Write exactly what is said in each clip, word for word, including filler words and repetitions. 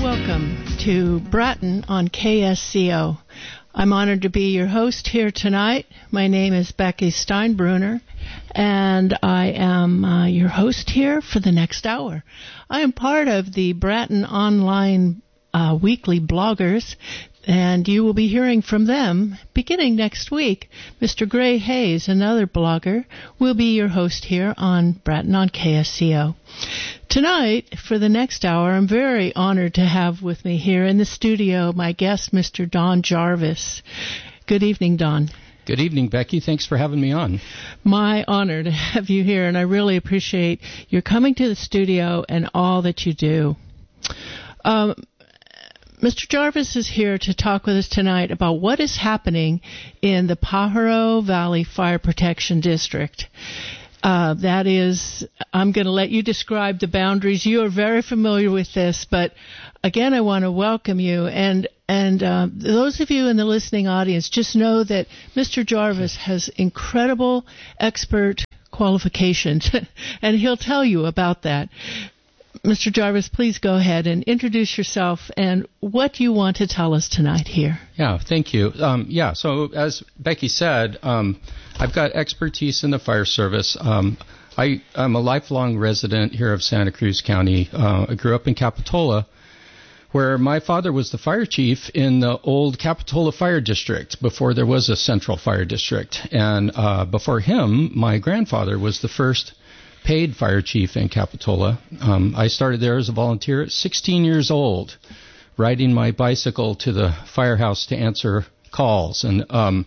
welcome to Bratton on K S C O. I'm honored to be your host here tonight. My name is Becky Steinbruner, and I am uh, your host here for the next hour. I am part of the Bratton Online uh, weekly bloggers, and you will be hearing from them beginning next week. Mister Gray Hayes, another blogger, will be your host here on Bratton on K S C O. Tonight, for the next hour, I'm very honored to have with me here in the studio my guest, Mister Don Jarvis. Good evening, Don. Good evening, Becky. Thanks for having me on. My honor to have you here, and I really appreciate your coming to the studio and all that you do. Um, Mister Jarvis is here to talk with us tonight about what is happening in the Pajaro Valley Fire Protection District. Uh, that is, I'm going to let you describe the boundaries. You are very familiar with this, but again, I want to welcome you. And and uh, those of you in the listening audience, just know that Mister Jarvis has incredible expert qualifications, and he'll tell you about that. Mister Jarvis, please go ahead and introduce yourself and what you want to tell us tonight here. Yeah, thank you. Um, yeah, so as Becky said, um, I've got expertise in the fire service. Um, I, I'm a lifelong resident here of Santa Cruz County. Uh, I grew up in Capitola, where my father was the fire chief in the old Capitola Fire District before there was a central fire district. And uh, before him, my grandfather was the first paid fire chief in Capitola. Um, I started there as a volunteer at sixteen years old, riding my bicycle to the firehouse to answer calls. And um,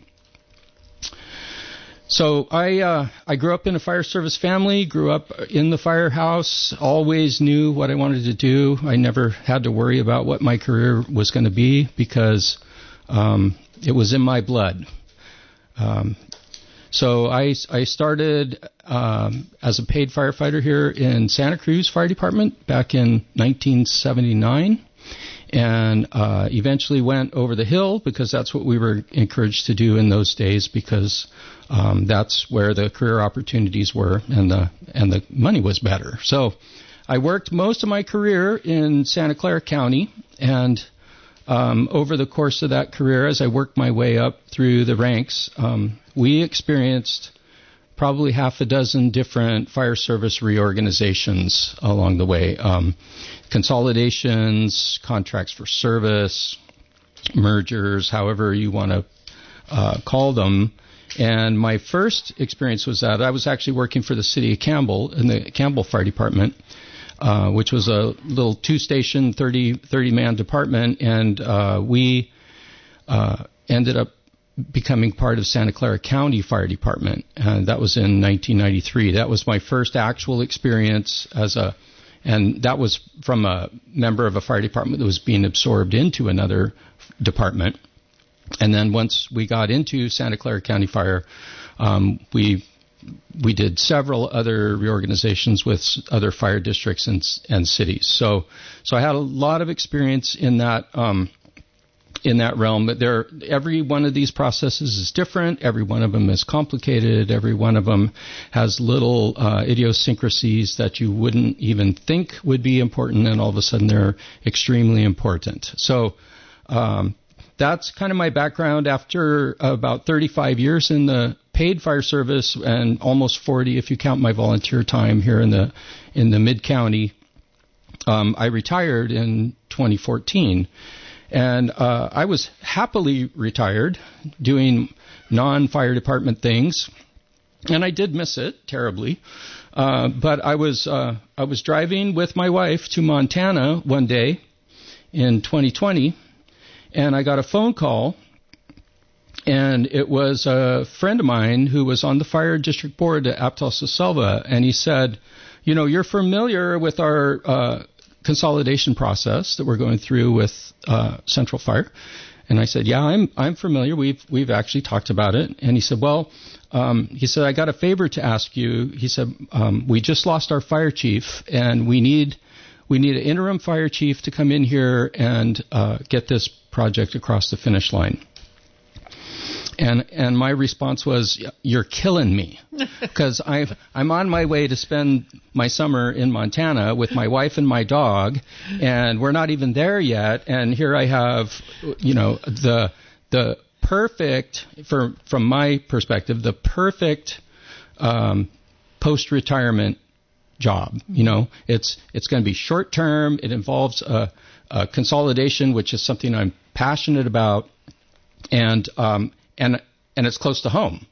so I uh, I grew up in a fire service family, grew up in the firehouse, always knew what I wanted to do. I never had to worry about what my career was going to be because um, it was in my blood. Um, So I, I started um, as a paid firefighter here in Santa Cruz Fire Department back in nineteen seventy-nine, and uh, eventually went over the hill because that's what we were encouraged to do in those days, because um, that's where the career opportunities were and the and the money was better. So I worked most of my career in Santa Clara County, and Um, over the course of that career, as I worked my way up through the ranks, um, we experienced probably half a dozen different fire service reorganizations along the way. Um, consolidations, contracts for service, mergers, however you want to uh, call them. And my first experience was that I was actually working for the city of Campbell in the Campbell Fire Department, Uh, which was a little two-station, thirty, thirty-man department, and uh, we uh, ended up becoming part of Santa Clara County Fire Department, and that was in nineteen ninety-three. That was my first actual experience as a, and that was from a member of a fire department that was being absorbed into another department. And then once we got into Santa Clara County Fire, um, we We did several other reorganizations with other fire districts and, and cities. So, so I had a lot of experience in that um, in that realm. But there, every one of these processes is different. Every one of them is complicated. Every one of them has little uh, idiosyncrasies that you wouldn't even think would be important, and all of a sudden they're extremely important. So. Um, That's kind of my background. After about thirty-five years in the paid fire service, and almost forty if you count my volunteer time here in the in the mid-county, um, I retired in twenty fourteen. And uh, I was happily retired, doing non-fire department things, and I did miss it terribly. Uh, but I was uh, I was driving with my wife to Montana one day in twenty twenty. And I got a phone call, and it was a friend of mine who was on the fire district board at Aptos de Selva, and he said, you know, you're familiar with our uh, consolidation process that we're going through with uh, Central Fire. And I said, yeah, I'm I'm familiar. We've we've actually talked about it. And he said, well, um, he said, I got a favor to ask you. He said, um, we just lost our fire chief, and we need we need an interim fire chief to come in here and uh, get this project across the finish line. And and my response was, "You're killing me," because I I'm on my way to spend my summer in Montana with my wife and my dog, and we're not even there yet. And here I have, you know, the the perfect, for from my perspective, the perfect um, post-retirement job. You know, it's it's going to be short term. It involves a, a consolidation, which is something I'm passionate about, and um, and and it's close to home,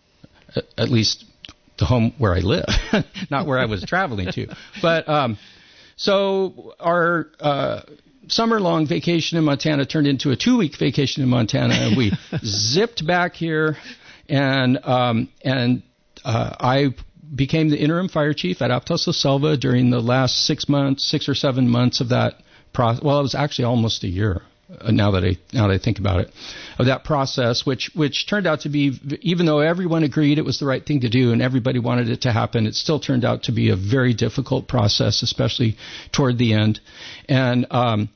at least the home where I live, not where I was traveling to. But um, so our uh, summer-long vacation in Montana turned into a two-week vacation in Montana, and we zipped back here, and um, and uh, I became the interim fire chief at Aptos La Selva during the last six months, six or seven months of that process. Well, it was actually almost a year. Uh, now that I now that I think about it, of that process, which which turned out to be, even though everyone agreed it was the right thing to do and everybody wanted it to happen, it still turned out to be a very difficult process, especially toward the end. And um,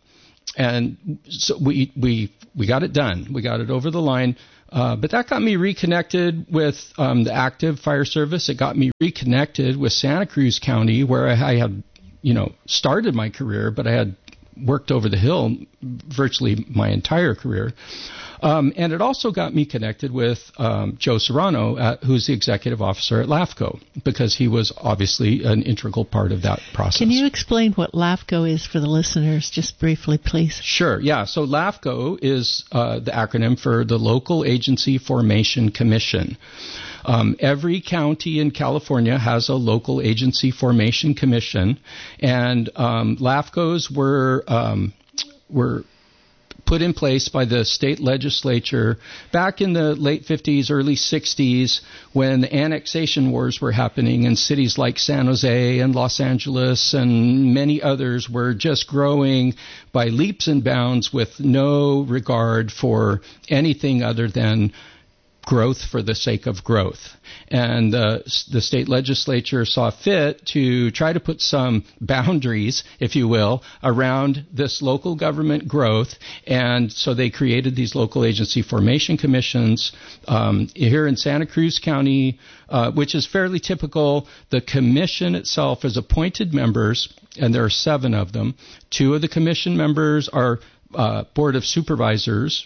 and so we we we got it done. We got it over the line. Uh, but that got me reconnected with um, the active fire service. It got me reconnected with Santa Cruz County, where I, I had, you know, started my career, but I had worked over the hill virtually my entire career. Um, and it also got me connected with um, Joe Serrano, at, who's the executive officer at LAFCO, because he was obviously an integral part of that process. Can you explain what LAFCO is for the listeners, just briefly, please? Sure, yeah. So LAFCO is uh, the acronym for the Local Agency Formation Commission. Um, every county in California has a local agency formation commission, and um, LAFCOs were um, were put in place by the state legislature back in the late fifties, early sixties, when the annexation wars were happening, and cities like San Jose and Los Angeles and many others were just growing by leaps and bounds with no regard for anything other than growth for the sake of growth. And uh, the state legislature saw fit to try to put some boundaries, if you will, around this local government growth. And so they created these local agency formation commissions. Um, here in Santa Cruz County, uh, which is fairly typical, the commission itself is appointed members, and there are seven of them. Two of the commission members are uh, Board of Supervisors,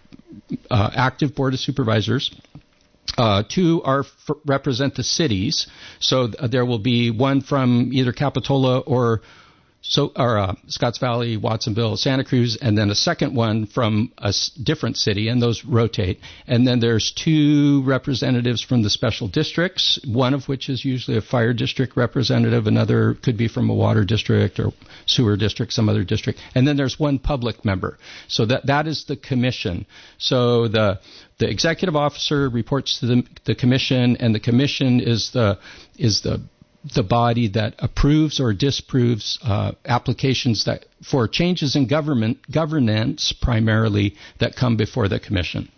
Uh, active Board of Supervisors. Uh, two are f- represent the cities, so th- there will be one from either Capitola or so or uh, Scotts Valley, Watsonville, Santa Cruz, and then a second one from a s- different city, and those rotate. And then there's two representatives from the special districts, one of which is usually a fire district representative, another could be from a water district or sewer district, some other district. And then there's one public member. So that that is the commission. So the the executive officer reports to the, the commission, and the commission is the is the the body that approves or disapproves uh, applications that for changes in government governance primarily that come before the commission.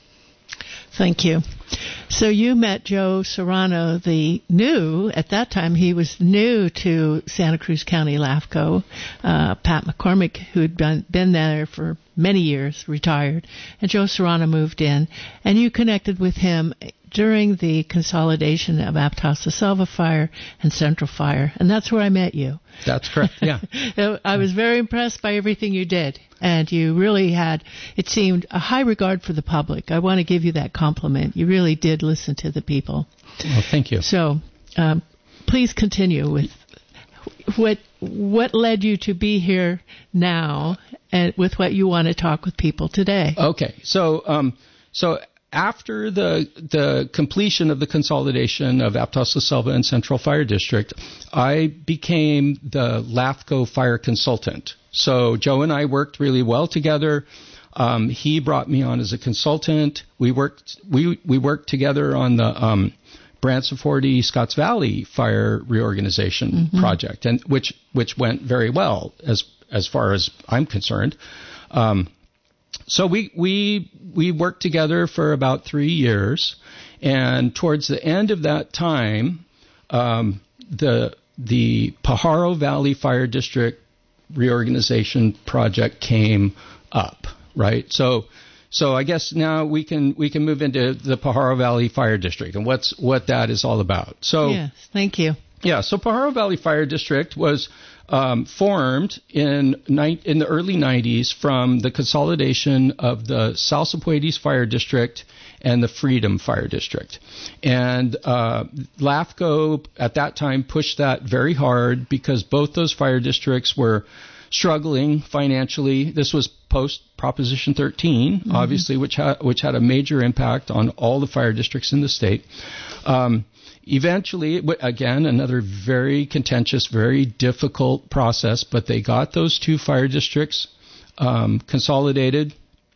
Thank you. So you met Joe Serrano, the new, at that time he was new to Santa Cruz County LAFCO, uh, Pat McCormick, who had been, been there for many years, retired, and Joe Serrano moved in, and you connected with him during the consolidation of Aptos La Selva Fire and Central Fire, and that's where I met you. That's correct, yeah. I was very impressed by everything you did, and you really had, it seemed, a high regard for the public. I want to give you that compliment. You really did listen to the people. Well, thank you. So um, please continue with what what led you to be here now and with what you want to talk with people today. Okay, so um, so after the the completion of the consolidation of Aptos La Selva and Central Fire District, I became the LAFCO fire consultant. So Joe and I worked really well together. Um, he brought me on as a consultant. We worked we we worked together on the um, Branciforte Scotts Valley fire reorganization mm-hmm. project, and which which went very well as as far as I'm concerned. Um, So we, we, we worked together for about three years, and towards the end of that time, um, the, the Pajaro Valley Fire District reorganization project came up, right? So, so I guess now we can we can move into the Pajaro Valley Fire District and what's what that is all about. So yes, thank you. Yeah, so Pajaro Valley Fire District was um, formed in ni- in the early nineties from the consolidation of the Salsopuedes Fire District and the Freedom Fire District. And uh, LAFCO at that time pushed that very hard because both those fire districts were struggling financially. This was post Proposition thirteen, mm-hmm. obviously, which had which had a major impact on all the fire districts in the state. Um, eventually, again, another very contentious, very difficult process, but they got those two fire districts um, consolidated.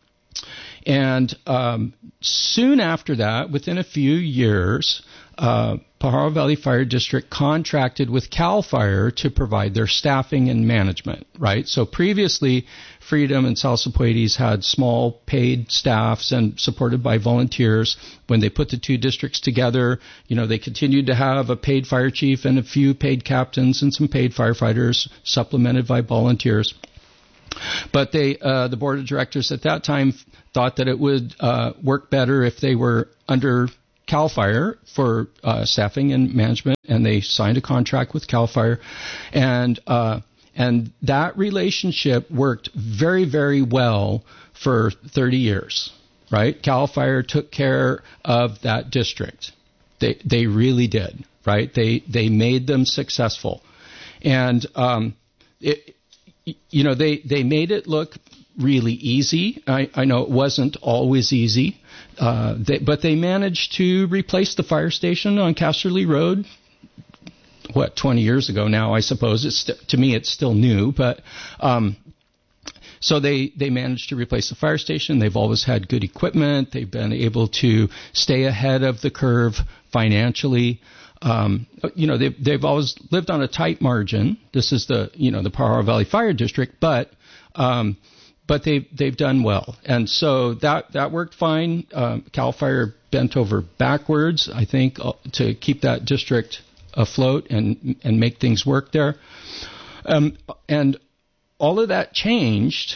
And um, soon after that, within a few years, uh, Pajaro Valley Fire District contracted with CAL FIRE to provide their staffing and management, right? So previously, Freedom and Salsopuedes had small paid staffs and supported by volunteers. When they put the two districts together, you know, they continued to have a paid fire chief and a few paid captains and some paid firefighters supplemented by volunteers. But they, uh, the board of directors at that time thought that it would uh, work better if they were under CAL FIRE for uh, staffing and management, and they signed a contract with CAL FIRE, and uh, and that relationship worked very, very well for thirty years. Right? CAL FIRE took care of that district. They they really did. Right? They they made them successful, and um, it, you know they they made it look really easy. I, I know it wasn't always easy, uh, they, but they managed to replace the fire station on Casterly Road, what, twenty years ago now, I suppose. It's st- to me, it's still new, but um, so they, they managed to replace the fire station. They've always had good equipment. They've been able to stay ahead of the curve financially. Um, you know, they've, they've always lived on a tight margin. This is the, you know, the Pajaro Valley Fire District, but um, But they've, they've done well. And so that, that worked fine. Um, CAL FIRE bent over backwards, I think, uh, to keep that district afloat and, and make things work there. Um, and all of that changed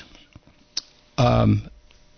um,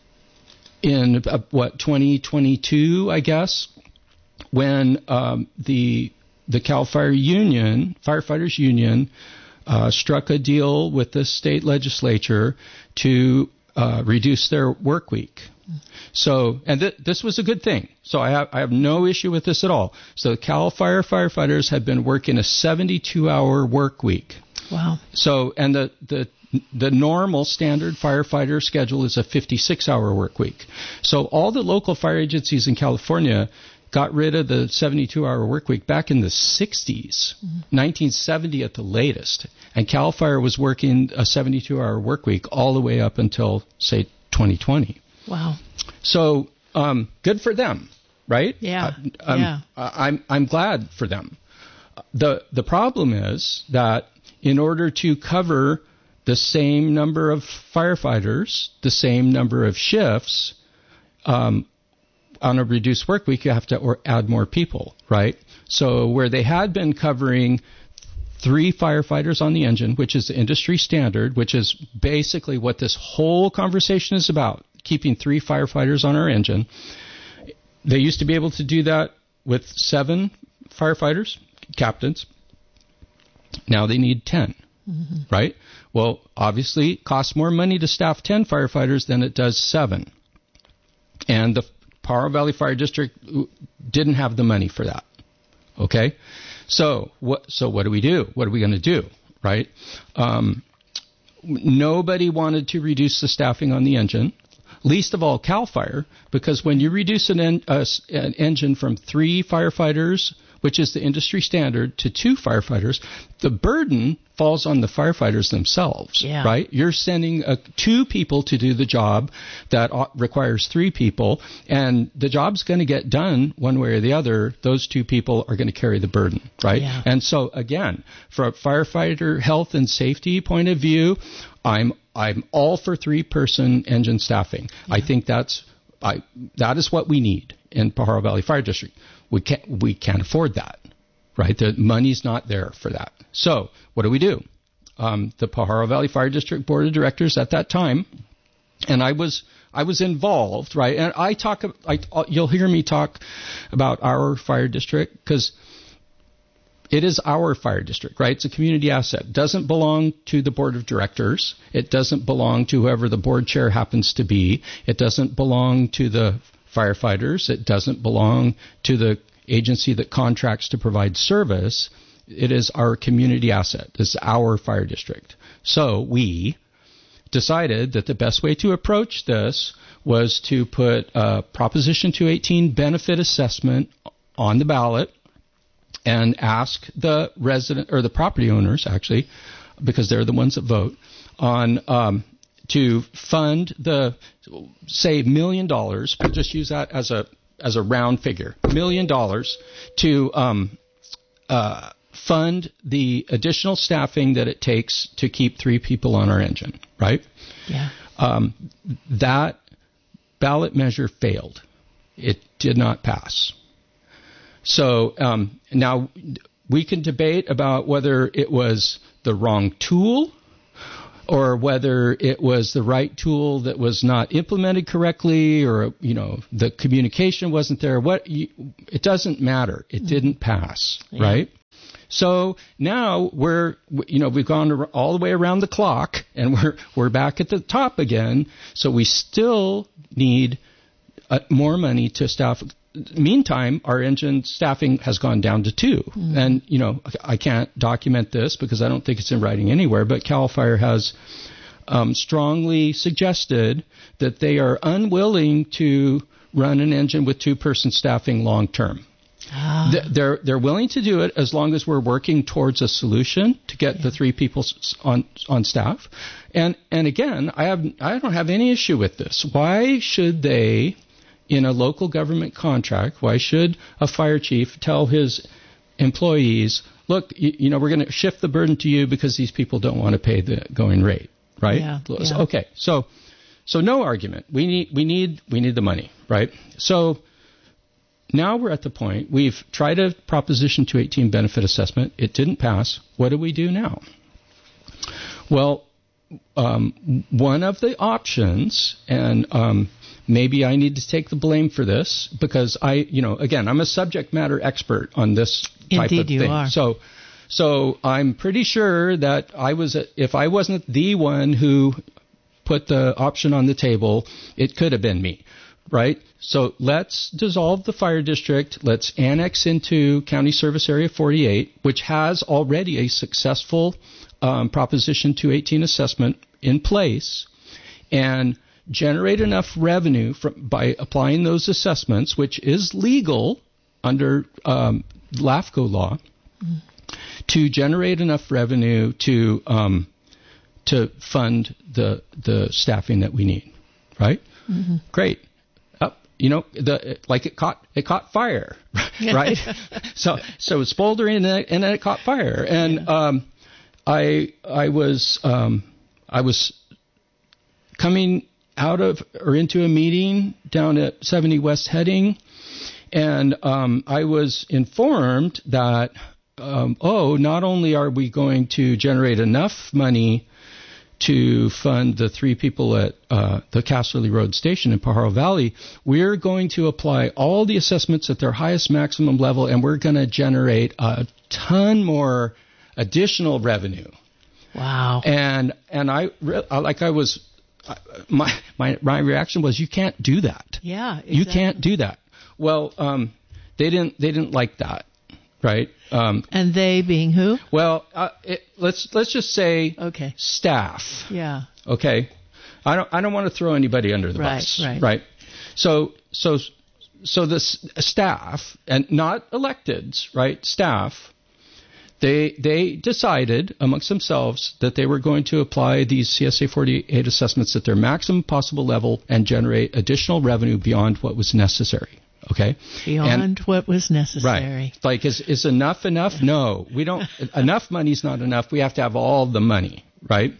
in, uh, what, twenty twenty-two, I guess, when um, the the CAL FIRE Union, Firefighters Union, Uh, struck a deal with the state legislature to uh, reduce their work week. So, and th- this was a good thing. So I have I have no issue with this at all. So CAL FIRE firefighters had been working a seventy-two hour work week. Wow. So, and the the the normal standard firefighter schedule is a fifty-six hour work week. So all the local fire agencies in California got rid of the seventy-two hour work week back in the sixties, mm-hmm. nineteen seventy at the latest. And CAL FIRE was working a seventy-two hour work week all the way up until, say, twenty twenty. Wow. So um, good for them, right? Yeah. Uh, um, yeah. I'm I'm glad for them. The the problem is that in order to cover the same number of firefighters, the same number of shifts, um, on a reduced work week, you have to or add more people, right? So where they had been covering three firefighters on the engine, which is the industry standard, which is basically what this whole conversation is about, keeping three firefighters on our engine. They used to be able to do that with seven firefighters, captains. Now they need ten, mm-hmm. right? Well, obviously, it costs more money to staff ten firefighters than it does seven. And the Pajaro Valley Fire District didn't have the money for that. Okay? So what, so what do we do? What are we going to do? Right? Um, nobody wanted to reduce the staffing on the engine, least of all CAL FIRE, because when you reduce an, en- uh, an engine from three firefighters, which is the industry standard, to two firefighters, the burden falls on the firefighters themselves, yeah. right? You're sending uh, two people to do the job that uh, requires three people, and the job's going to get done one way or the other. Those two people are going to carry the burden, right? Yeah. And so, again, from a firefighter health and safety point of view, I'm I'm all for three-person engine staffing. Yeah. I think that's I that is what we need in Pajaro Valley Fire District. We can't we can't afford that, right? The money's not there for that. So what do we do? Um, the Pajaro Valley Fire District Board of Directors at that time, and I was I was involved, right? And I talk, I, you'll hear me talk about our fire district because it is our fire district, right? It's a community asset. It doesn't belong to the board of directors. It doesn't belong to whoever the board chair happens to be. It doesn't belong to the firefighters. It doesn't belong to the agency that contracts to provide service. It is our community asset. It's our fire district. So we decided that the best way to approach this was to put a Proposition two eighteen benefit assessment on the ballot and ask the resident or the property owners, actually, because they're the ones that vote, on um, to fund the, say, million dollars. We'll just use that as a as a round figure, million dollars to um, uh, fund the additional staffing that it takes to keep three people on our engine, right? Yeah. Um, that ballot measure failed. It did not pass. So um, now we can debate about whether it was the wrong tool or whether it was the right tool that was not implemented correctly, or you know the communication wasn't there. What you, it doesn't matter. It didn't pass, yeah. Right? So now we're you know we've gone all the way around the clock, and we're we're back at the top again. So we still need uh, more money to staff. Meantime, our engine staffing has gone down to two. Mm. And, you know, I can't document this because I don't think it's in writing anywhere, but CAL FIRE has um, strongly suggested that they are unwilling to run an engine with two-person staffing long term. Ah. They're, they're willing to do it as long as we're working towards a solution to get yeah. the three people on on staff. And and again, I have I don't have any issue with this. Why should they, in a local government contract, why should a fire chief tell his employees, look, you, you know, we're going to shift the burden to you because these people don't want to pay the going rate, right? Yeah, so, yeah. Okay, so so no argument. We need we need we need the money, right? So now we're at the point we've tried a Proposition two eighteen benefit assessment. It didn't pass. What do we do now? Well, um, one of the options, and um, maybe I need to take the blame for this because I, you know, again, I'm a subject matter expert on this type Indeed of thing. You are. So, so I'm pretty sure that I was, if I wasn't the one who put the option on the table, it could have been me, right? So let's dissolve the fire district. Let's annex into County Service Area forty-eight, which has already a successful um, Proposition two eighteen assessment in place, and generate enough revenue from, by applying those assessments, which is legal under um, LAFCO law, mm. to generate enough revenue to um, to fund the the staffing that we need, right? Mm-hmm. Great. Uh, you know, the like it caught it caught fire, right? so so it's smoldering and then, and then it caught fire, and yeah. um, I I was um, I was coming out of or into a meeting down at seventy West Heading, and um, I was informed that, um, oh, not only are we going to generate enough money to fund the three people at uh, the Casterly Road Station in Pajaro Valley, we're going to apply all the assessments at their highest maximum level, and we're going to generate a ton more additional revenue. Wow. And and I like I was. My, my my reaction was, you can't do that. Yeah, exactly. You can't do that. Well, um, they didn't they didn't like that, right? Um, and they being who? Well, uh, it, let's let's just say okay. staff. Yeah. Okay. I don't I don't want to throw anybody under the right, bus. Right. Right. So so so the staff, and not electeds, right? Staff. They they decided amongst themselves that they were going to apply these C S A forty-eight assessments at their maximum possible level and generate additional revenue beyond what was necessary. Okay? Beyond and, what was necessary. Right. Like, is, is enough enough? No. We don't. Enough money's not enough. We have to have all the money, right?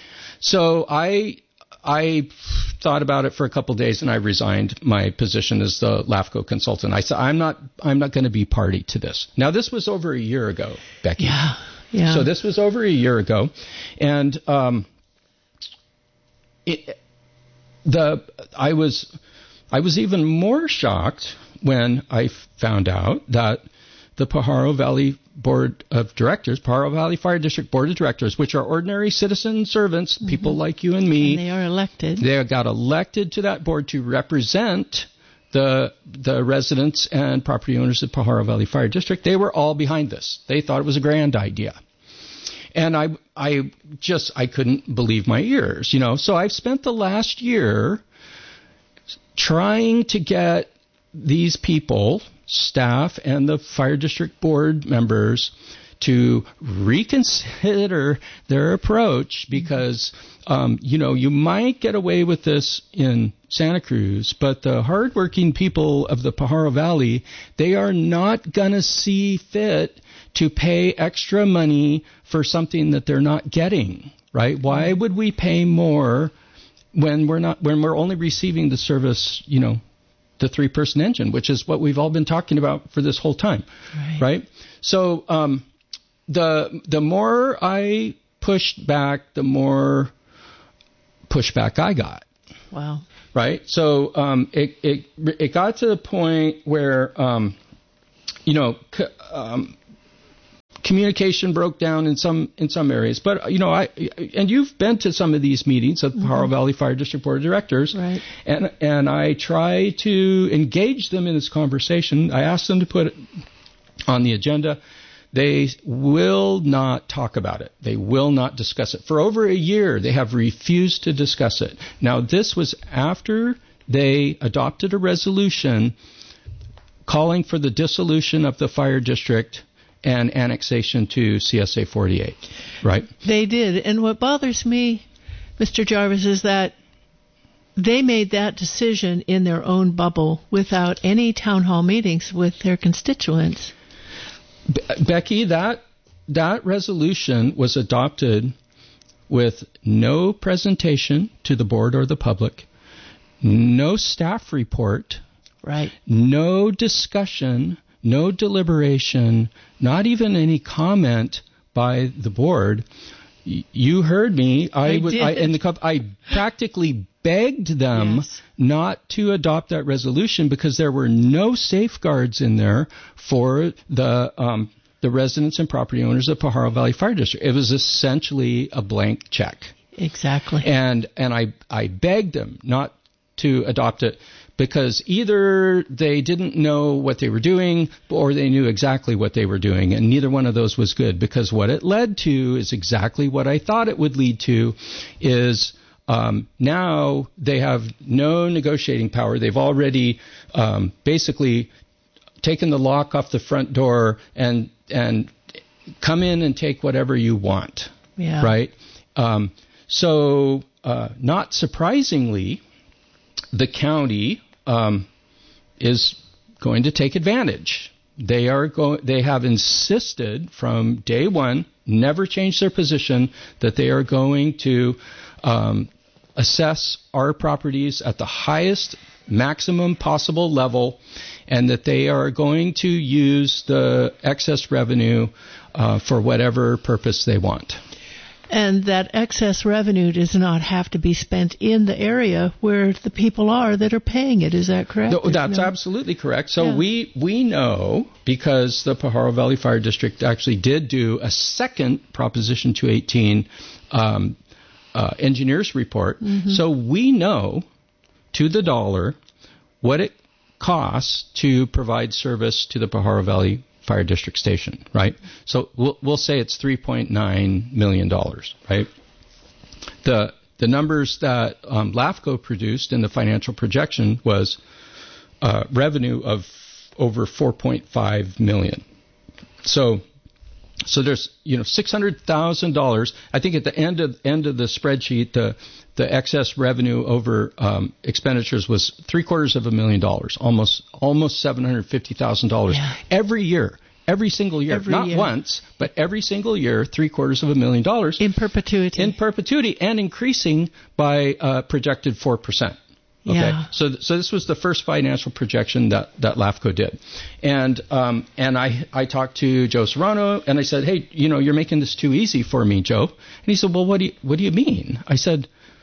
So I I thought about it for a couple of days, and I resigned my position as the LAFCO consultant. I said, I'm not I'm not going to be party to this. Now, this was over a year ago, Becky. Yeah, yeah. So this was over a year ago, and um, it, the I was I was even more shocked when I found out that the Pajaro Valley Board of Directors, Pajaro Valley Fire District Board of Directors, which are ordinary citizen servants, mm-hmm. people like you and me. And they are elected. They got elected to that board to represent the the residents and property owners of Pajaro Valley Fire District. They were all behind this. They thought it was a grand idea. And I I just, I couldn't believe my ears, you know. So I've spent the last year trying to get these people, staff and the fire district board members, to reconsider their approach because, um, you know, you might get away with this in Santa Cruz, but the hardworking people of the Pajaro Valley, they are not going to see fit to pay extra money for something that they're not getting, right? Why would we pay more when we're not, when we're only receiving the service, you know, the three-person engine, which is what we've all been talking about for this whole time, right? right? So um, the the more I pushed back, the more pushback I got. Wow. Right? So um, it, it it got to the point where, um, you know, c- um, communication broke down in some in some areas. But, you know, I and you've been to some of these meetings of the mm-hmm. Pajaro Valley Fire District Board of Directors. Right. And, and I try to engage them in this conversation. I ask them to put it on the agenda. They will not talk about it. They will not discuss it. For over a year, they have refused to discuss it. Now, this was after they adopted a resolution calling for the dissolution of the fire district and annexation to C S A forty-eight, right? They did. And what bothers me, Mister Jarvis, is that they made that decision in their own bubble without any town hall meetings with their constituents. Be- Becky, that that resolution was adopted with no presentation to the board or the public, no staff report, right? No discussion, no deliberation, not even any comment by the board. Y- you heard me. I, I would. did. I, in the I practically begged them yes. not to adopt that resolution because there were no safeguards in there for the um, the residents and property owners of Pajaro Valley Fire District. It was essentially a blank check. Exactly. And and I I begged them not to adopt it because either they didn't know what they were doing or they knew exactly what they were doing, and neither one of those was good because what it led to is exactly what I thought it would lead to is Um, now they have no negotiating power. They've already um, basically taken the lock off the front door and and come in and take whatever you want. Yeah. Right? Um, so uh, not surprisingly, the county um, is going to take advantage. They are go- They have insisted from day one, never changed their position, that they are going to um, assess our properties at the highest maximum possible level, and that they are going to use the excess revenue uh, for whatever purpose they want. And that excess revenue does not have to be spent in the area where the people are that are paying it. Is that correct? No, that's no? absolutely correct. So yeah. we we know, because the Pajaro Valley Fire District actually did do a second Proposition two eighteen um, uh, engineers report. Mm-hmm. So we know to the dollar what it costs to provide service to the Pajaro Valley Fire District Station, right? So we'll, we'll say it's three point nine million dollars, right? The the numbers that um, LAFCO produced in the financial projection was uh, revenue of over four point five million dollars. So so there's, you know, six hundred thousand dollars. I think at the end of end of the spreadsheet, the the excess revenue over um, expenditures was three quarters of a million dollars, almost almost seven hundred fifty thousand dollars yeah. every year, every single year, every not year. once, but every single year, three quarters of a million dollars in perpetuity, in perpetuity, and increasing by uh, projected four percent. Okay, yeah. so th- so this was the first financial projection that, that LAFCO did, and um, and I I talked to Joe Serrano and I said, hey, you know, you're making this too easy for me, Joe. And he said, well, what do you what do you mean? I said,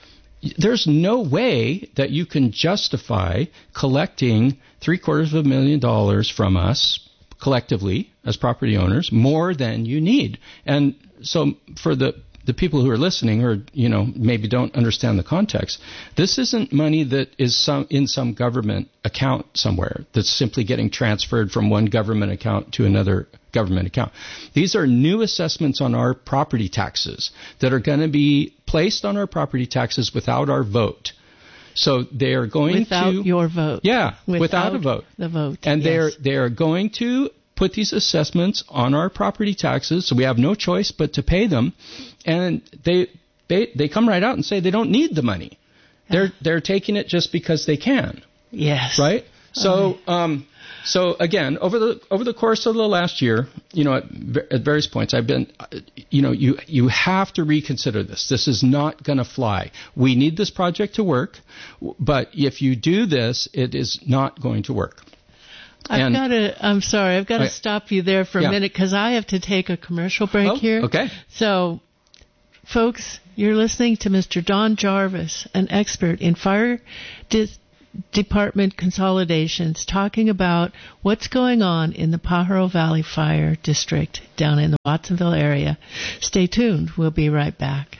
there's no way that you can justify collecting three quarters of a million dollars from us collectively as property owners, more than you need. And so for the the people who are listening, or you know maybe don't understand the context, this isn't money that is some in some government account somewhere that's simply getting transferred from one government account to another government account. These are new assessments on our property taxes that are going to be placed on our property taxes without our vote. So they are going without to without your vote. Yeah, without, without a vote. The vote. And yes. they're they are going to put these assessments on our property taxes, so we have no choice but to pay them. And they they they come right out and say they don't need the money. They're they're taking it just because they can. Yes. Right? So um so again, over the over the course of the last year, you know, at, at various points I've been you know, you you have to reconsider this. This is not going to fly. We need this project to work, but if you do this, it is not going to work. I've got to, I'm sorry, I've got to I, stop you there for a yeah. minute because I have to take a commercial break oh, here. Okay. So, folks, you're listening to Mister Don Jarvis, an expert in fire dis- department consolidations, talking about what's going on in the Pajaro Valley Fire District down in the Watsonville area. Stay tuned. We'll be right back.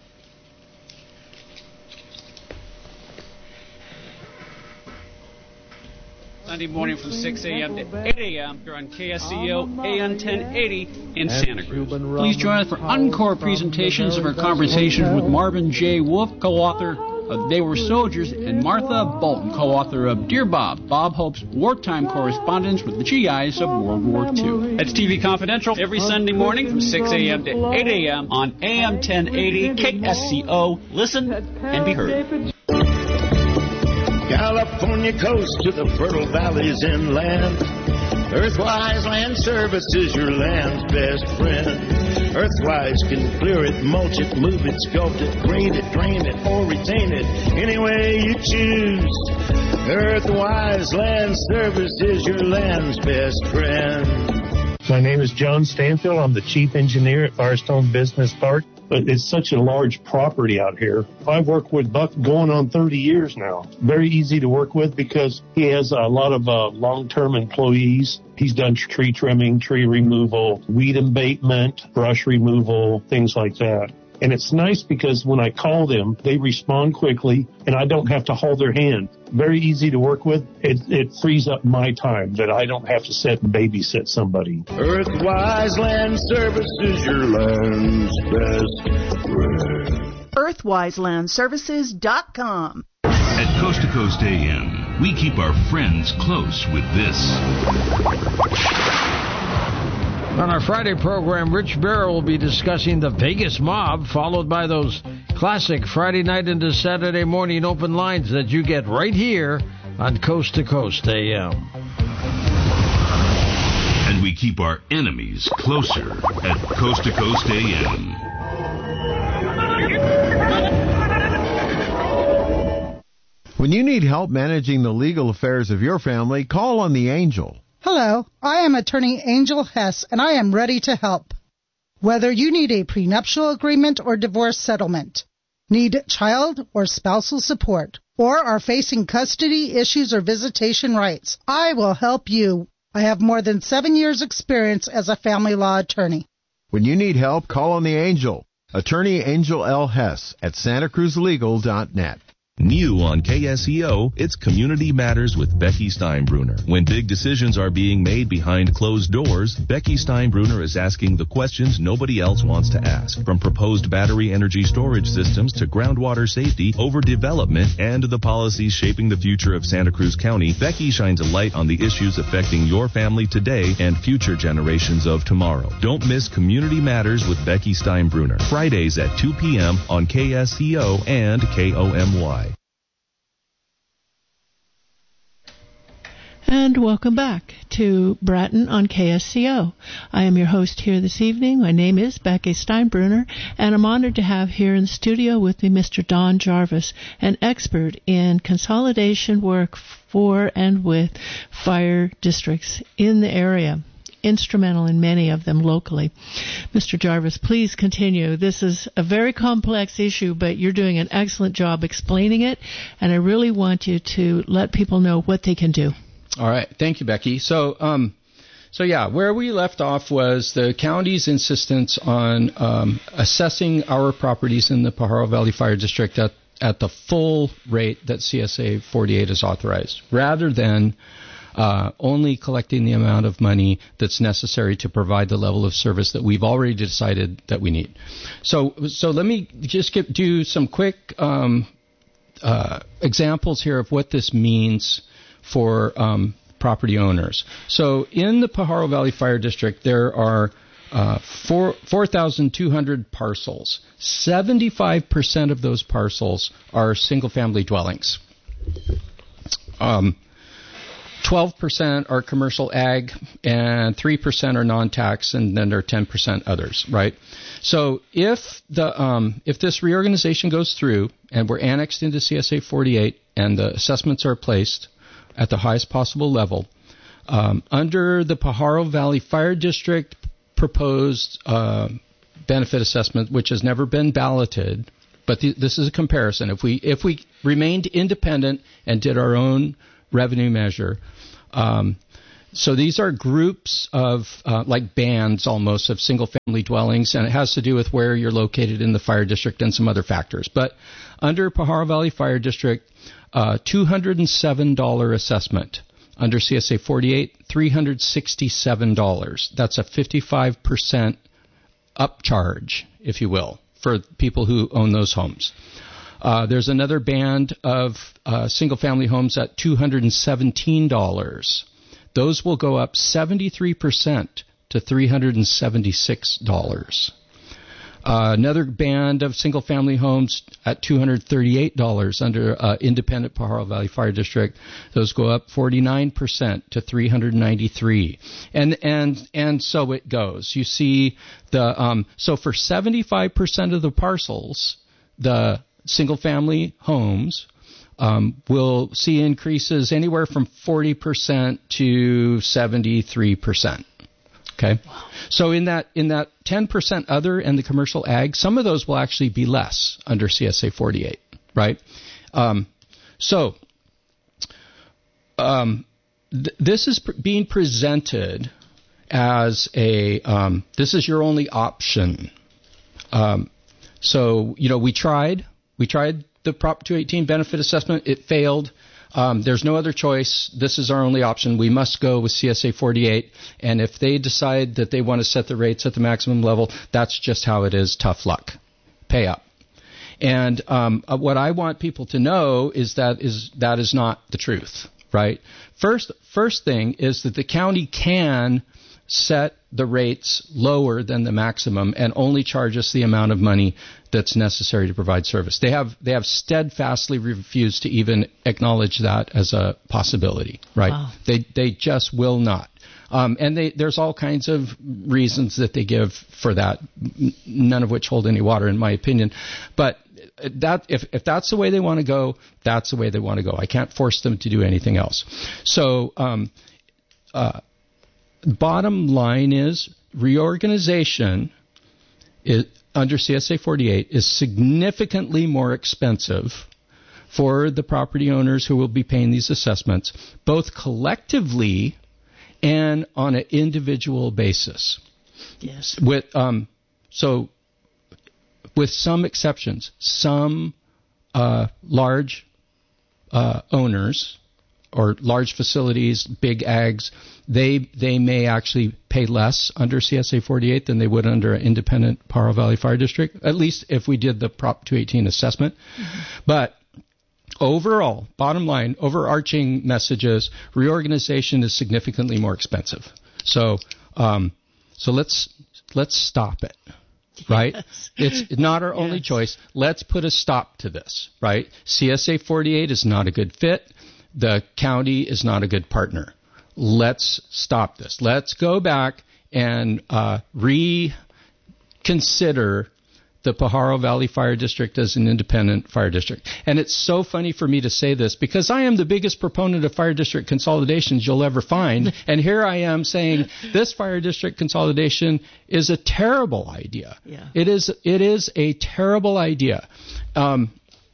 Sunday morning from six a.m. to eight a.m. here on K S C O A M ten eighty in Santa Cruz. Please join us for encore presentations of our conversations with Marvin J. Wolf, co-author of They Were Soldiers, and Martha Bolton, co-author of Dear Bob, Bob Hope's wartime correspondence with the G Is of World War Two. That's T V Confidential every Sunday morning from six a.m. to eight a.m. on A M ten eighty K S C O. Listen and be heard. California coast to the fertile valleys inland. Earthwise Land Services, your land's best friend. Earthwise can clear it, mulch it, move it, sculpt it, grade it, drain it, or retain it, any way you choose. Earthwise Land Services, your land's best friend. My name is John Stanfield. I'm the chief engineer at Firestone Business Park. But it's such a large property out here. I've worked with Buck going on thirty years now. Very easy to work with because he has a lot of uh, long-term employees. He's done tree trimming, tree removal, weed abatement, brush removal, things like that. And it's nice because when I call them, they respond quickly and I don't have to hold their hand. Very easy to work with. It, it frees up my time that I don't have to sit and babysit somebody. Earthwise Land Services, your land's best friend. Earthwise Land Services dot com. At Coast to Coast A M, we keep our friends close with this. On our Friday program, Rich Barrow will be discussing the Vegas mob, followed by those classic Friday night into Saturday morning open lines that you get right here on Coast to Coast A M. And we keep our enemies closer at Coast to Coast A M. When you need help managing the legal affairs of your family, call on the Angel. Hello, I am attorney Angel Hess, and I am ready to help. Whether you need a prenuptial agreement or divorce settlement, need child or spousal support, or are facing custody issues or visitation rights, I will help you. I have more than seven years' experience as a family law attorney. When you need help, call on the Angel. Attorney Angel L. Hess at santa cruz legal dot net. New on K S E O, it's Community Matters with Becky Steinbruner. When big decisions are being made behind closed doors, Becky Steinbruner is asking the questions nobody else wants to ask. From proposed battery energy storage systems to groundwater safety, overdevelopment, and the policies shaping the future of Santa Cruz County, Becky shines a light on the issues affecting your family today and future generations of tomorrow. Don't miss Community Matters with Becky Steinbruner. Fridays at two p.m. on K S E O and K O M Y. And welcome back to Bratton on K S C O. I am your host here this evening. My name is Becky Steinbruner, and I'm honored to have here in the studio with me Mister Don Jarvis, an expert in consolidation work for and with fire districts in the area. instrumental in many of them locally. Mister Jarvis, please continue. This is a very complex issue, but you're doing an excellent job explaining it, and I really want you to let people know what they can do. All right. Thank you, Becky. So, um, So, yeah, where we left off was the county's insistence on um, assessing our properties in the Pajaro Valley Fire District at, at the full rate that C S A forty-eight is authorized, rather than uh, only collecting the amount of money that's necessary to provide the level of service that we've already decided that we need. So, so let me just get, do some quick um, uh, examples here of what this means for um property owners. So in the Pajaro Valley Fire District, there are uh, four thousand two hundred parcels. seventy-five percent of those parcels are single-family dwellings. Um, twelve percent are commercial ag, and three percent are non-tax, and then there are ten percent others, right? So if the um, if this reorganization goes through and we're annexed into C S A forty-eight and the assessments are placed at the highest possible level, um, under the Pajaro Valley Fire District proposed uh, benefit assessment, which has never been balloted, but th- this is a comparison. If we if we remained independent and did our own revenue measure, um, so these are groups of uh, like bands almost of single-family dwellings, and it has to do with where you're located in the fire district and some other factors. But under Pajaro Valley Fire District, Uh, two hundred seven dollars assessment. Under C S A forty-eight, three hundred sixty-seven dollars. That's a fifty-five percent upcharge, if you will, for people who own those homes. Uh, there's another band of uh, single-family homes at two hundred seventeen dollars. Those will go up seventy-three percent to three hundred seventy-six dollars. Uh, another band of single-family homes at two hundred thirty-eight dollars under uh, independent Pajaro Valley Fire District. Those go up forty-nine percent to three hundred ninety-three dollars. And and and so it goes. You see the um, so for seventy-five percent of the parcels, the single-family homes um, will see increases anywhere from forty percent to seventy-three percent. Okay, so in that in that ten percent other and the commercial ag, some of those will actually be less under C S A forty-eight, right? Um, so um, th- this is pr- being presented as a um, this is your only option. Um, so you know we tried we tried the Prop two eighteen benefit assessment. It failed. Um, there's no other choice. This is our only option. We must go with C S A forty-eight. And if they decide that they want to set the rates at the maximum level, that's just how it is. Tough luck. Pay up. And um, uh, what I want people to know is that is that is not the truth, right? First, first thing is that the county can set the rates lower than the maximum and only charge us the amount of money that's necessary to provide service. They have they have steadfastly refused to even acknowledge that as a possibility, right? Wow. They they just will not. Um, and they, there's all kinds of reasons that they give for that, none of which hold any water in my opinion. But that if if that's the way they want to go, that's the way they want to go. I can't force them to do anything else. So um, uh, bottom line is reorganization is, under C S A forty-eight is significantly more expensive for the property owners who will be paying these assessments, both collectively and on an individual basis. Yes. With um, so, with some exceptions, some uh, large uh, owners or large facilities, big ags, they they may actually pay less under C S A forty-eight than they would under an independent Pajaro Valley Fire District, at least if we did the Prop two eighteen assessment. Mm-hmm. But overall, bottom line, overarching messages, reorganization is significantly more expensive. So um, so let's let's stop it. Right? Yes. It's not our only yes. choice. Let's put a stop to this, right? C S A forty-eight is not a good fit. The county is not a good partner. Let's stop this. Let's go back and uh, reconsider the Pajaro Valley Fire District as an independent fire district. And it's so funny for me to say this because I am the biggest proponent of fire district consolidations you'll ever find. And here I am saying this fire district consolidation is a terrible idea. Yeah. It is, it is a terrible idea. Um,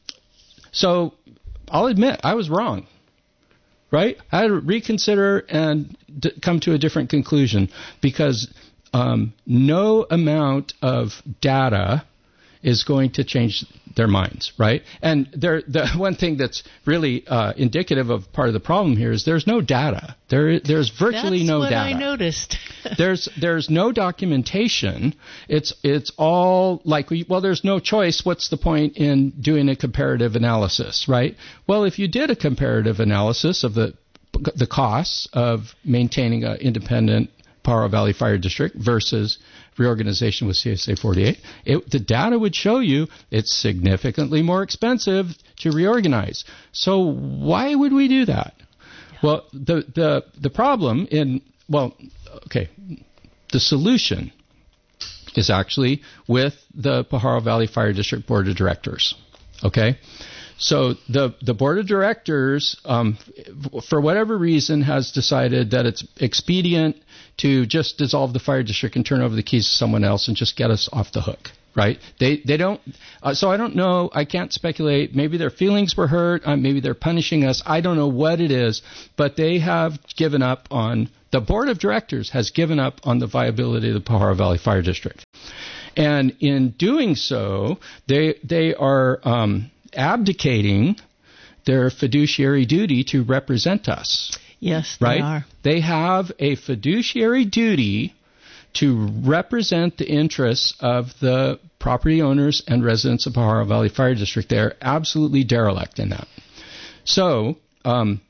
so I'll admit I was wrong. Right? I had to reconsider and d- come to a different conclusion because um, no amount of data is going to change their minds, right? And there, the one thing that's really uh, indicative of part of the problem here is there's no data. There, there's virtually that's no what data. I noticed. there's, there's no documentation. It's, it's all like, well, there's no choice. What's the point in doing a comparative analysis, right? Well, if you did a comparative analysis of the the costs of maintaining an independent Pajaro Valley Fire District versus reorganization with C S A forty-eight, it, the data would show you it's significantly more expensive to reorganize. So why would we do that? Yeah. Well, the, the, the problem in, well, okay, the solution is actually with the Pajaro Valley Fire District Board of Directors, okay? So the, the board of directors, um, for whatever reason, has decided that it's expedient to just dissolve the fire district and turn over the keys to someone else and just get us off the hook, right? They they don't. Uh, so I don't know. I can't speculate. Maybe their feelings were hurt. Uh, maybe they're punishing us. I don't know what it is, but they have given up on. The board of directors has given up on the viability of the Pajaro Valley Fire District, and in doing so, they they are. Um, abdicating their fiduciary duty to represent us. Yes, they right? are. They have a fiduciary duty to represent the interests of the property owners and residents of Pajaro Valley Fire District. They're absolutely derelict in that. So, um,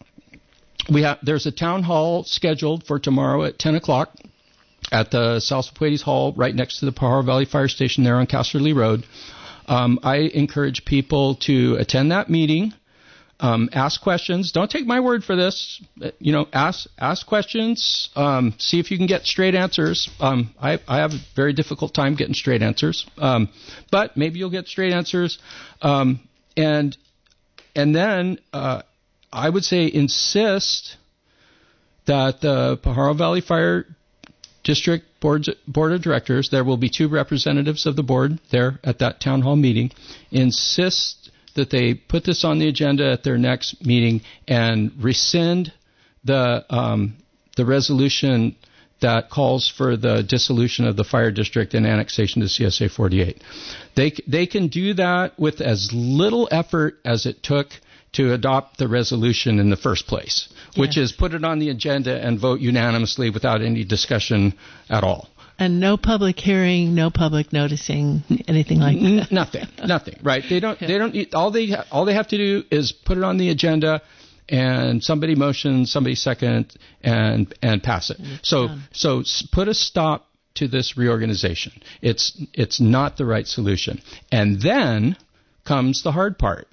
we have there's a town hall scheduled for tomorrow at ten o'clock at the South Pleiades Hall right next to the Pajaro Valley Fire Station there on Casterly Road. Um, I encourage people to attend that meeting, um, ask questions. Don't take my word for this. You know, ask ask questions. Um, see if you can get straight answers. Um, I, I have a very difficult time getting straight answers, um, but maybe you'll get straight answers. Um, and and then uh, I would say insist that the Pajaro Valley Fire District Board, Board of Directors, there will be two representatives of the board there at that town hall meeting, insist that they put this on the agenda at their next meeting and rescind the um, the resolution that calls for the dissolution of the fire district and annexation to C S A forty-eight. They they can do that with as little effort as it took to adopt the resolution in the first place, yes. which is put it on the agenda and vote unanimously without any discussion at all. And no public hearing, no public noticing, anything like that. Nothing, nothing. Right? They don't. They don't. All they all they have to do is put it on the agenda, and somebody motion, somebody second, and and pass it. So done. so put a stop to this reorganization. It's it's not the right solution. And then comes the hard part.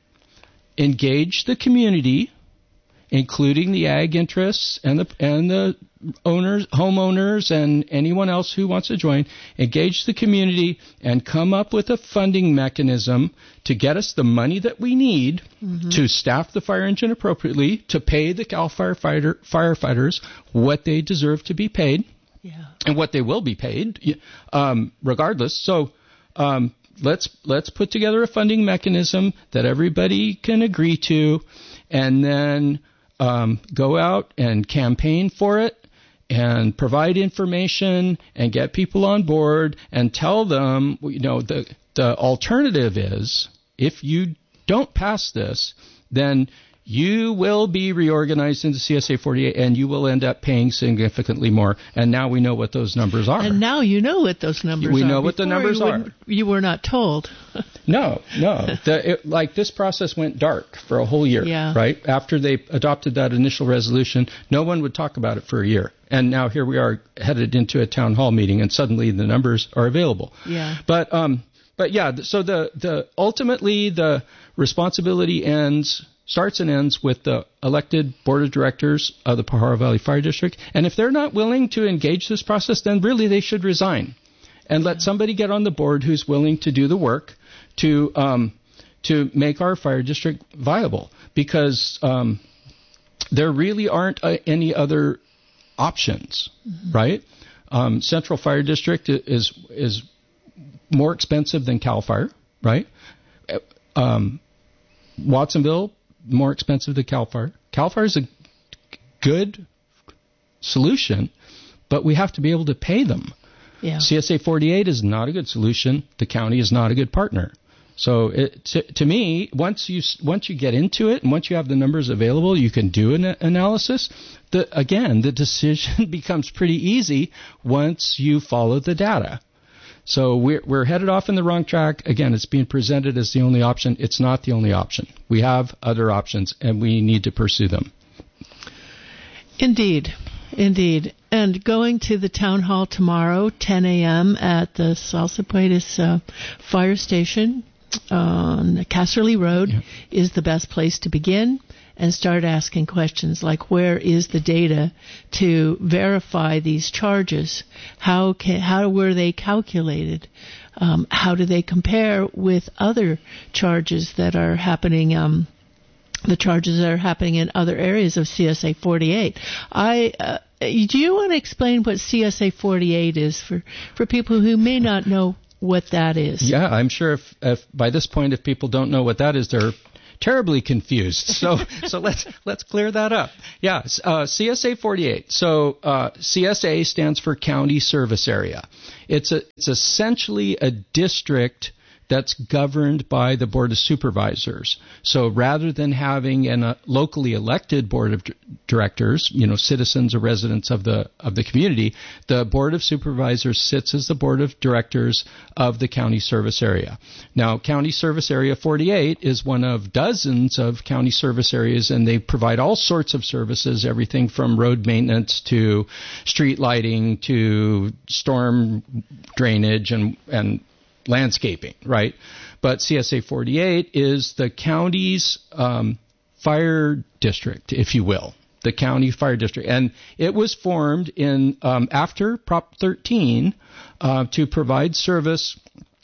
Engage the community, including the ag interests and the and the owners, homeowners, and anyone else who wants to join. Engage the community and come up with a funding mechanism to get us the money that we need mm-hmm. to staff the fire engine appropriately, to pay the Cal Firefighter firefighters what they deserve to be paid, yeah. and what they will be paid, um, regardless. So. Um, Let's let's put together a funding mechanism that everybody can agree to, and then um, go out and campaign for it, and provide information, and get people on board, and tell them, you know, the the alternative is if you don't pass this, then you will be reorganized into C S A forty-eight, and you will end up paying significantly more. And now we know what those numbers are. And now you know what those numbers we are. We know what Before the numbers you are. You were not told. no, no. The, it, like this process went dark for a whole year, yeah. right? After they adopted that initial resolution, no one would talk about it for a year. And now here we are headed into a town hall meeting, and suddenly the numbers are available. Yeah. But um, but yeah. So the the ultimately the responsibility ends. Starts and ends with the elected board of directors of the Pajaro Valley Fire District. And if they're not willing to engage this process, then really they should resign. and let somebody get on the board who's willing to do the work to um, to make our fire district viable, because um, there really aren't uh, any other options, mm-hmm. right? Um, Central Fire District is is more expensive than CAL FIRE, right? Um, Watsonville, more expensive than CAL FIRE. CAL FIRE is a good solution, but we have to be able to pay them. Yeah. C S A forty-eight is not a good solution. The county is not a good partner. So it, to, to me, once you once you get into it and once you have the numbers available, you can do an analysis. The, again, the decision becomes pretty easy once you follow the data. So we're, we're headed off in the wrong track. Again, it's being presented as the only option. It's not the only option. We have other options, and we need to pursue them. Indeed. Indeed. And going to the town hall tomorrow, ten a.m. at the Salsipuedes uh, fire station on Casserly Road yeah. is the best place to begin and start asking questions like, where is the data to verify these charges? How can, how were they calculated? Um, how do they compare with other charges that are happening, um, the charges that are happening in other areas of C S A forty-eight? I, uh, do you want to explain what C S A forty-eight is for, for people who may not know what that is? Yeah, I'm sure if, if by this point, if people don't know what that is, they're terribly confused. So so let's let's clear that up. Yeah, uh, C S A forty-eight. So uh, C S A stands for County Service Area. It's a it's essentially a district that's governed by the Board of Supervisors. So rather than having a uh, locally elected Board of d- Directors, you know, citizens or residents of the of the community, the Board of Supervisors sits as the Board of Directors of the County Service Area. Now, County Service Area forty-eight is one of dozens of county service areas, and they provide all sorts of services, everything from road maintenance to street lighting to storm drainage and and landscaping, right? But C S A forty-eight is the county's um, fire district, if you will, the county fire district. And it was formed in um, after Prop thirteen uh, to provide service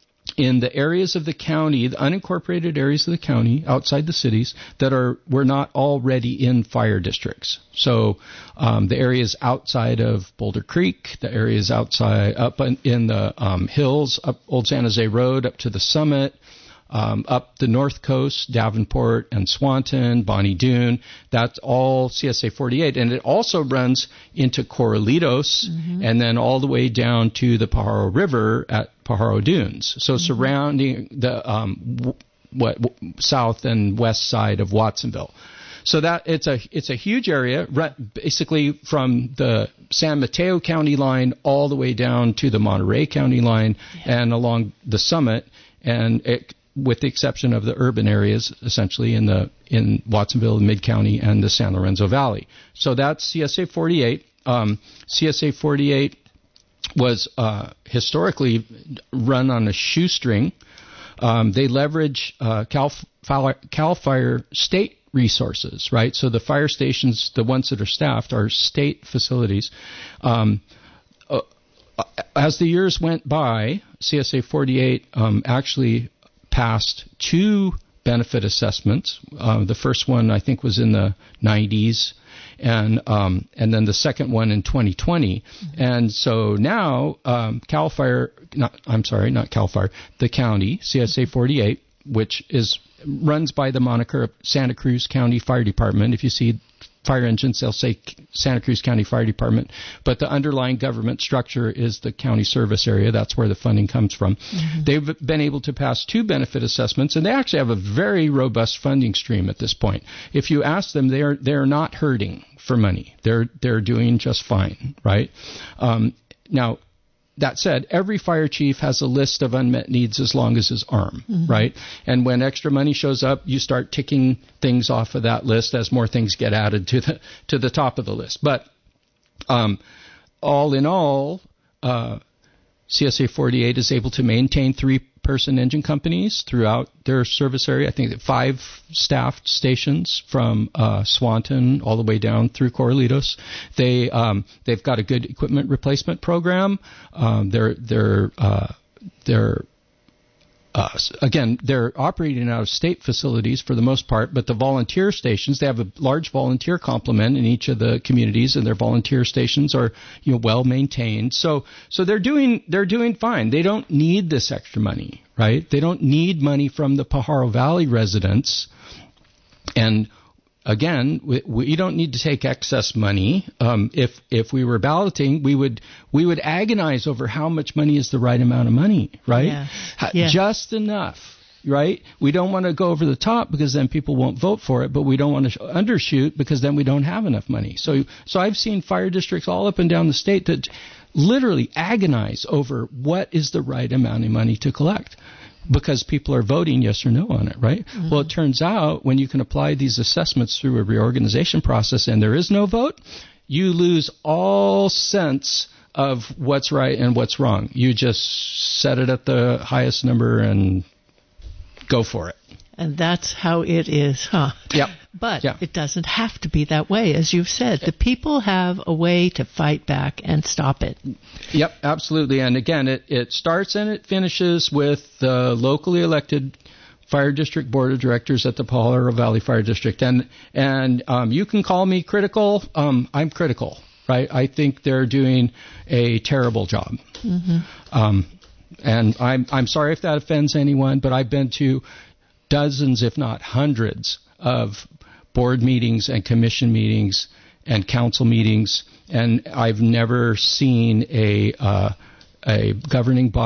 in the areas of the county, the unincorporated areas of the county outside the cities that are were not already in fire districts. So um, the areas outside of Boulder Creek, the areas outside up in, in the um, hills, up Old San Jose Road, up to the summit, um, up the north coast, Davenport and Swanton, Bonnie Doon. That's all C S A forty-eight, and it also runs into Corralitos, mm-hmm. and then all the way down to the Pajaro River at Pajaro Dunes. So mm-hmm. surrounding the um, w- what w- south and west side of Watsonville. So that it's a it's a huge area, basically from the San Mateo County line all the way down to the Monterey County line, yeah. and along the summit, and it, with the exception of the urban areas, essentially in the in Watsonville, Mid County, and the San Lorenzo Valley. So that's C S A forty-eight. Um, C S A forty-eight was uh, historically run on a shoestring. Um, they leverage uh, Cal, Cal Fire state resources, right? So the fire stations, the ones that are staffed, are state facilities. Um, uh, as the years went by, C S A forty-eight um, actually passed two benefit assessments. Uh, the first one, I think, was in the nineties, and um, and then the second one in twenty twenty. Mm-hmm. And so now um, Cal Fire, not, I'm sorry, not Cal Fire, the county, C S A forty-eight, which is runs by the moniker of Santa Cruz County Fire Department. If you see fire engines, they'll say Santa Cruz County Fire Department. But the underlying government structure is the county service area. That's where the funding comes from. Mm-hmm. They've been able to pass two benefit assessments, and they actually have a very robust funding stream at this point. If you ask them, they're they're not hurting for money. They're they're doing just fine, right? Um, now, that said, every fire chief has a list of unmet needs as long as his arm, mm-hmm. right? And when extra money shows up, you start ticking things off of that list as more things get added to the to the top of the list. But um, all in all, uh, C S A forty-eight is able to maintain three person engine companies throughout their service area. I think five staffed stations from uh, Swanton all the way down through Corralitos. They um, they've got a good equipment replacement program. Um, they're they're uh, they're Uh, again, they're operating out of state facilities for the most part, but the volunteer stations, they have a large volunteer complement in each of the communities, and their volunteer stations are, you know, well maintained. So, so they're doing, they're doing fine. They don't need this extra money, right? They don't need money from the Pajaro Valley residents. And again, we, we don't need to take excess money. Um, if if we were balloting, we would we would agonize over how much money is the right amount of money, right? Yeah. Ha- Yeah. Just enough, right? We don't want to go over the top because then people won't vote for it, but we don't want to sh- undershoot because then we don't have enough money. So so I've seen fire districts all up and down the state that literally agonize over what is the right amount of money to collect, because people are voting yes or no on it, right? Mm-hmm. Well, it turns out when you can apply these assessments through a reorganization process and there is no vote, you lose all sense of what's right and what's wrong. You just set it at the highest number and go for it. And that's how it is, huh? Yep. But yeah. It doesn't have to be that way. As you've said, the people have a way to fight back and stop it. Yep, absolutely. And again, it, it starts and it finishes with the locally elected fire district board of directors at the Pajaro Valley Fire District. And and um, you can call me critical. Um, I'm critical, right? I think they're doing a terrible job. Mm-hmm. Um, and I'm I'm sorry if that offends anyone, but I've been to dozens, if not hundreds, of board meetings and commission meetings and council meetings, and I've never seen a uh, a governing body